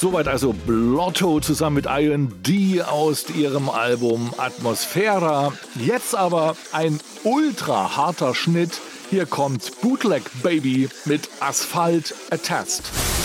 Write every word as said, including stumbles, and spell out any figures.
Soweit also Blotto zusammen mit I N D aus ihrem Album Atmosphära. Jetzt aber ein ultra harter Schnitt. Hier kommt Bootleg Baby mit Asphalt Attest.